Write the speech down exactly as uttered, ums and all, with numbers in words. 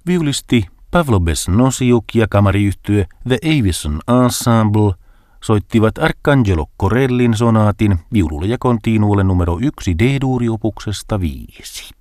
Viulisti Pavlo Besnosiuk ja kamariyhtye The Avison Ensemble soittivat Arcangelo Corellin sonaatin viululle ja continuolle numero yksi D-duuriopuksesta viisi.